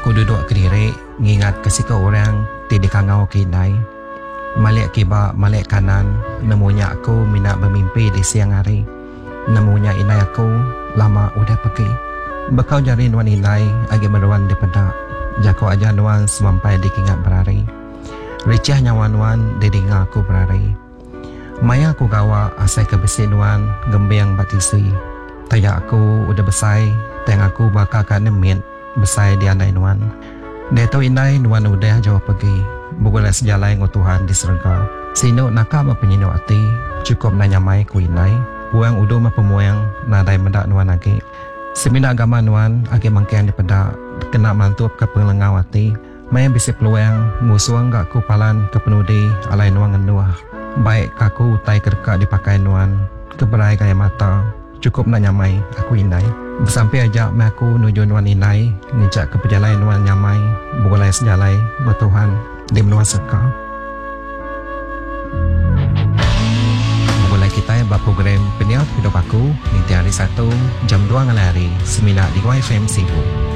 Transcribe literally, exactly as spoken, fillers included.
aku duduk kediri, ngingat kasih ke orang tidak kangau kinai. Malik kiba, malik kanan, nemunya aku minat bermimpi di siang hari. Nemunya inai aku lama udah pergi. Bekau jari nuan inai agi meruan di pedak. Jako aja nuan semampai dikingat berari. Ricah nyawan-wan didinga aku berari. Maya aku gawa asai ke besi nuan gembiang batisi. Taya aku udah besai, teng aku bakal kan nemit besai di andai nuan. Deto inai nuan udah jauh pergi. Bukulah sejalai ngo Tuhan di surga. Sino naka mapenyino ati, cukup nanya mai ku inai. Buang udo mapemuang nadai mendak nuan agi. Semina agama nuan agi mangkean di pedak. Kena mantup ke penglengau ati. Maya bisip luang musuang gak ku palan ke penudi alai nuang ngenuah. Baik kaku utai kerka dipakai nuan. Keberai gaya mata. Cukup nak nyamai aku inai. Sampai ajak me aku nuju nuan inai. Nijak ke pejalai nuan nyamai. Bukulai sejalai bertuhan di menua seka. Bukulai kita berprogram peniat hidup aku. Nanti hari satu jam dua ngalari. Semina di Y F M Sibu.